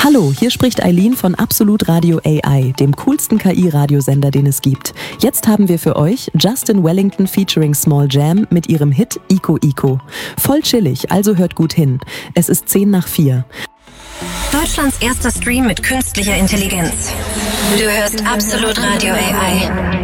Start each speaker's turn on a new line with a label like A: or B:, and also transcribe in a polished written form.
A: Hallo, hier spricht Eileen von Absolut Radio AI, dem coolsten KI-Radiosender, den es gibt. Jetzt haben wir für euch Justin Wellington featuring Small Jam mit ihrem Hit Ico Ico. Voll chillig, also hört gut hin. Es ist 4:10.
B: Deutschlands erster Stream mit künstlicher Intelligenz. Du hörst Absolut Radio AI.